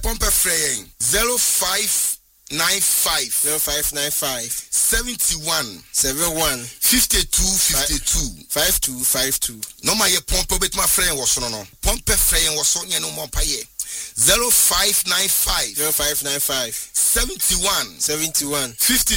pompe freying 0595 71 52 no my pompe bet my friend was no pompe freying was on no more paye 0595 71 52